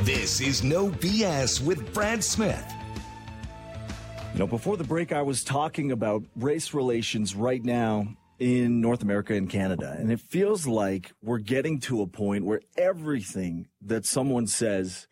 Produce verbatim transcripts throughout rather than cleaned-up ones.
This is No B S with Brad Smith. You know, before the break, I was talking about race relations right now in North America and Canada. And it feels like we're getting to a point where everything that someone says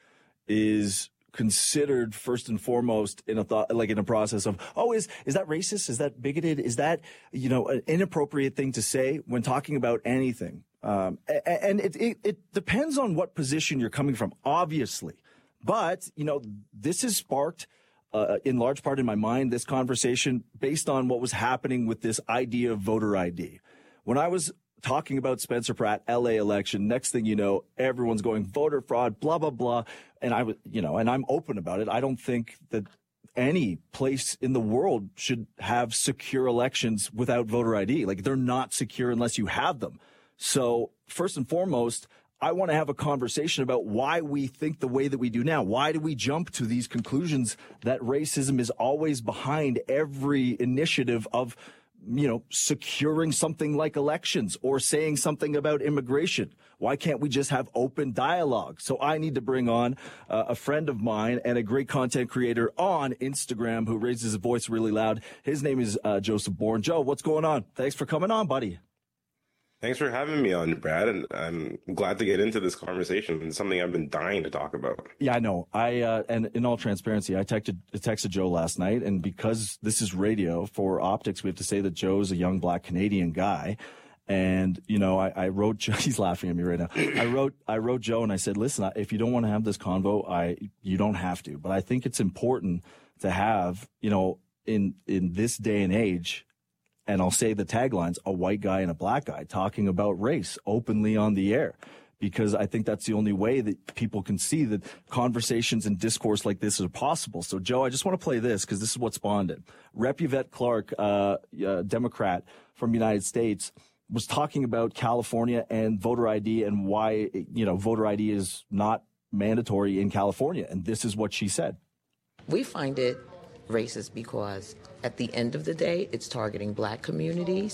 is considered first and foremost in a thought, like in a process of, oh, is, is that racist? Is that bigoted? Is that, you know, an inappropriate thing to say when talking about anything? Um, and it, it, it depends on what position you're coming from, obviously. But, you know, this has sparked, uh, in large part in my mind, this conversation based on what was happening with this idea of voter I D. When I was talking about Spencer Pratt, L A election, next thing you know, everyone's going voter fraud, blah, blah, blah. And I was, you know, and I'm open about it. I don't think that any place in the world should have secure elections without voter I D. Like, they're not secure unless you have them. So first and foremost, I want to have a conversation about why we think the way that we do now. Why do we jump to these conclusions that racism is always behind every initiative of, you know, securing something like elections or saying something about immigration? Why can't we just have open dialogue? So I need to bring on uh, a friend of mine and a great content creator on Instagram who raises his voice really loud. His name is uh, Joseph Bourne. Joe, what's going on? Thanks for coming on, buddy. Thanks for having me on, Brad, and I'm glad to get into this conversation. It's something I've been dying to talk about. Yeah, I know. I uh, and in all transparency, I texted, texted Joe last night, and because this is radio for optics, we have to say that Joe's a young black Canadian guy. And, you know, I, I wrote Joe, he's laughing at me right now. I wrote, I wrote Joe and I said, listen, if you don't want to have this convo, I, you don't have to, but I think it's important to have, you know, in, in this day and age, and I'll say the taglines, a white guy and a black guy talking about race openly on the air, because I think that's the only way that people can see that conversations and discourse like this are possible. So, Joe, I just want to play this because this is what spawned it. Representative Yvette Clarke, uh, uh, Democrat from the United States, was talking about California and voter I D and why, you know, voter I D is not mandatory in California. And this is what she said. We find it racist because at the end of the day, it's targeting black communities.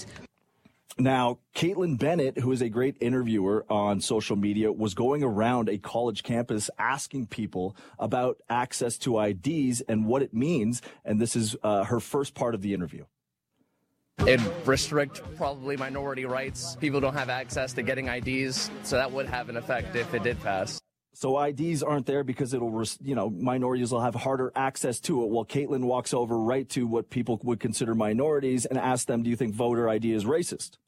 Now, Caitlin Bennett, who is a great interviewer on social media, was going around a college campus asking people about access to I Ds and what it means. And this is uh, her first part of the interview. It restrict probably minority rights. People don't have access to getting I Ds, so that would have an effect if it did pass. So I Ds aren't there because it'll, you know, minorities will have harder access to it. Well, Caitlin walks over right to what people would consider minorities and asks them, do you think voter I D is racist?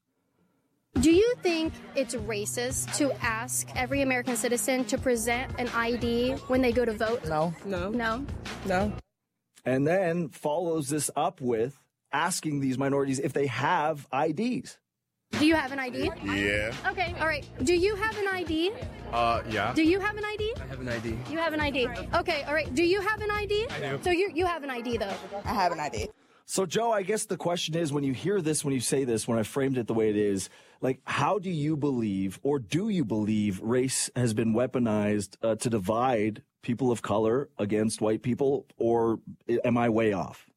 Do you think it's racist to ask every American citizen to present an I D when they go to vote? No. No. No. No. And then follows this up with asking these minorities if they have I Ds. Do you have an I D? Yeah. Okay, all right. Do you have an I D? Uh, yeah. Do you have an I D? I have an I D. You have an I D. Okay, all right. Do you have an I D? I do. So you you have an I D, though? I have an I D. So, Joe, I guess the question is, when you hear this, when you say this, when I framed it the way it is, like, how do you believe, or do you believe, race has been weaponized uh, to divide people of color against white people, or am I way off?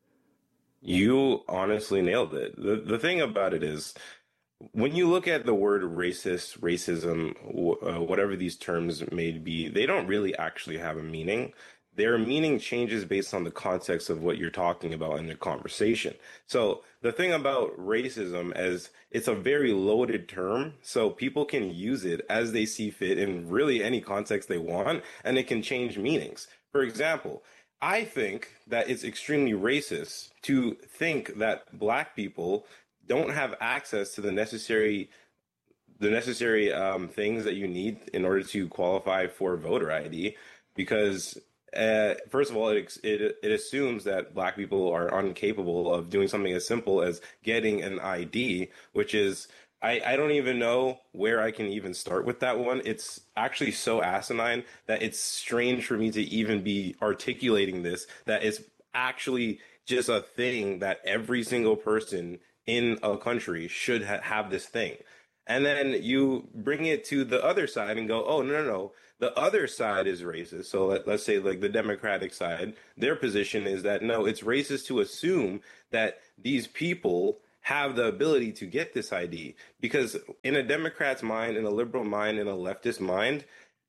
You honestly nailed it. The, the thing about it is, when you look at the word racist, racism, uh, whatever these terms may be, they don't really actually have a meaning. Their meaning changes based on the context of what you're talking about in the conversation. So the thing about racism is it's a very loaded term, so people can use it as they see fit in really any context they want, and it can change meanings. For example, I think that it's extremely racist to think that black people don't have access to the necessary the necessary um, things that you need in order to qualify for voter I D, because Uh, first of all, it, it it assumes that black people are incapable of doing something as simple as getting an I D, which is, I, I don't even know where I can even start with that one. It's actually so asinine that it's strange for me to even be articulating this, that it's actually just a thing that every single person in a country should ha- have this thing. And then you bring it to the other side and go, oh, no, no, no. The other side is racist. So let, let's say like the Democratic side, their position is that, no, it's racist to assume that these people have the ability to get this I D. Because in a Democrat's mind, in a liberal mind, in a leftist mind,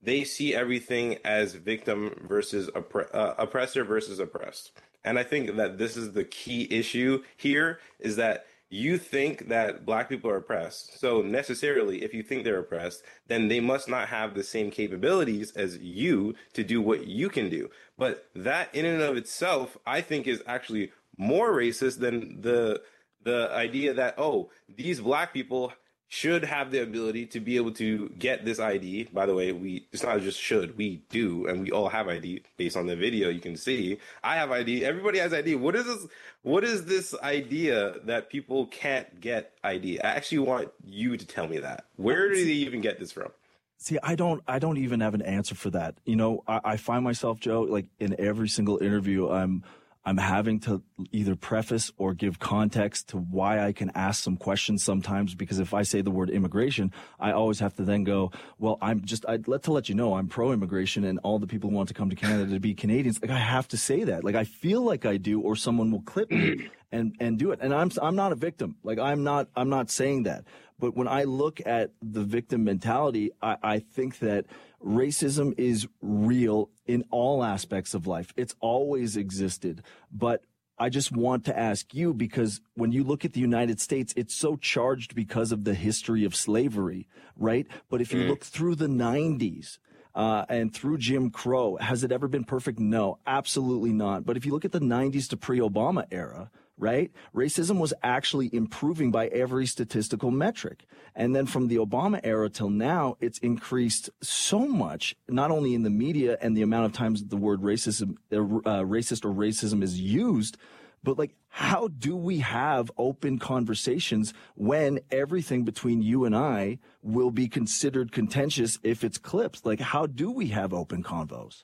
they see everything as victim versus oppre- uh, oppressor versus oppressed. And I think that this is the key issue here, is that you think that black people are oppressed. So necessarily, if you think they're oppressed, then they must not have the same capabilities as you to do what you can do. But that in and of itself, I think, is actually more racist than the the idea that, oh, these black people should have the ability to be able to get this I D. By the way, we it's not just should, we do, and we all have I D based on the video. You can see I have I D. Everybody has I D. What is this? What is this idea that people can't get I D? I actually want you to tell me that. Where do they even get this from? See, I don't, I don't even have an answer for that. You know, I, I find myself, Joe, like in every single interview, I'm. I'm having to either preface or give context to why I can ask some questions sometimes, because if I say the word immigration, I always have to then go, well, I'm just, I'd let to let you know I'm pro-immigration and all the people who want to come to Canada to be Canadians. Like, I have to say that. Like, I feel like I do, or someone will clip me and, and do it. And I'm, I'm not a victim. Like, I'm not, I'm not saying that. But when I look at the victim mentality, I, I think that racism is real in all aspects of life. It's always existed. But I just want to ask you, because when you look at the United States, it's so charged because of the history of slavery, right? But if you mm. look through the nineties, uh, and through Jim Crow, has it ever been perfect? No, absolutely not. But if you look at the nineties to pre-Obama era, right, racism was actually improving by every statistical metric. And then from the Obama era till now, it's increased so much, not only in the media and the amount of times the word racism, uh, racist or racism is used, but like, how do we have open conversations when everything between you and I will be considered contentious if it's clipped? Like, how do we have open convos?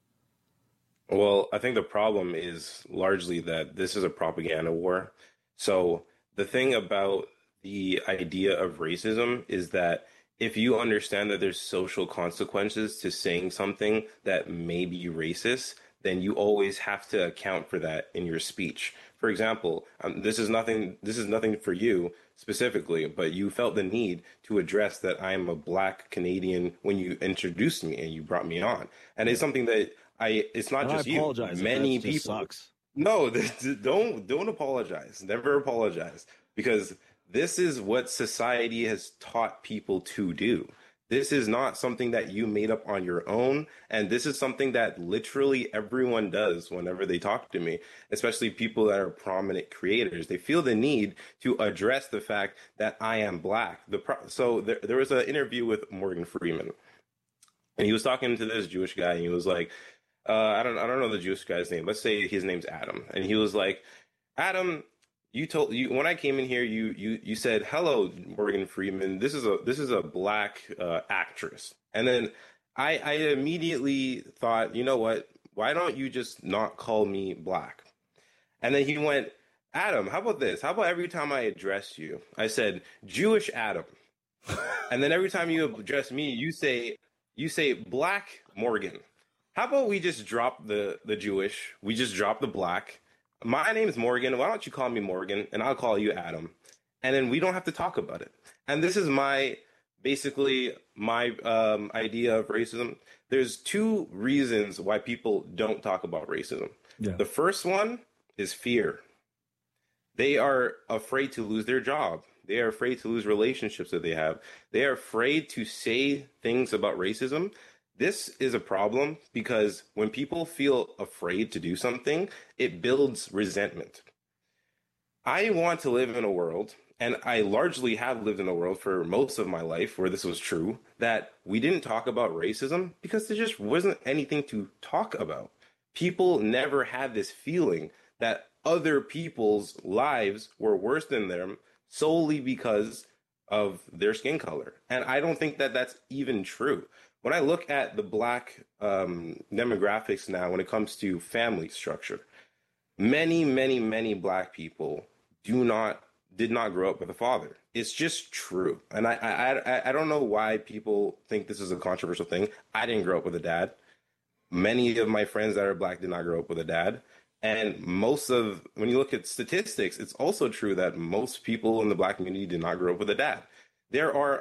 Well, I think the problem is largely that this is a propaganda war. So the thing about the idea of racism is that if you understand that there's social consequences to saying something that may be racist, then you always have to account for that in your speech. For example, um, this is nothing, this is nothing for you specifically, but you felt the need to address that I am a black Canadian when you introduced me and you brought me on. And it's something that I, it's not and just I apologize you, many that just people. Sucks. No, don't, don't apologize. Never apologize, because this is what society has taught people to do. This is not something that you made up on your own. And this is something that literally everyone does whenever they talk to me, especially people that are prominent creators. They feel the need to address the fact that I am black. The pro- so there, there was an interview with Morgan Freeman, and he was talking to this Jewish guy, and he was like, uh, I don't I don't know the Jewish guy's name. Let's say his name's Adam. And he was like, Adam, You told you when I came in here, you you you said, "Hello, Morgan Freeman. This is a this is a black uh, actress." And then I I immediately thought, you know what? Why don't you just not call me black? And then he went, Adam, how about this? How about every time I address you, I said Jewish Adam, and then every time you address me, you say you say black Morgan. How about we just drop the the Jewish? We just drop the black. My name is Morgan. Why don't you call me Morgan, and I'll call you Adam, and then we don't have to talk about it. And this is my basically my um, idea of racism. There's two reasons why people don't talk about racism. Yeah. The first one is fear. They are afraid to lose their job. They are afraid to lose relationships that they have. They are afraid to say things about racism. This is a problem because when people feel afraid to do something, it builds resentment. I want to live in a world, and I largely have lived in a world for most of my life where this was true, that we didn't talk about racism because there just wasn't anything to talk about. People never had this feeling that other people's lives were worse than them solely because of their skin color. And I don't think that that's even true. When I look at the black um, demographics now, when it comes to family structure, many, many, many black people do not, did not grow up with a father. It's just true. And I, I, I don't know why people think this is a controversial thing. I didn't grow up with a dad. Many of my friends that are black did not grow up with a dad. And most of, when you look at statistics, it's also true that most people in the black community did not grow up with a dad. There are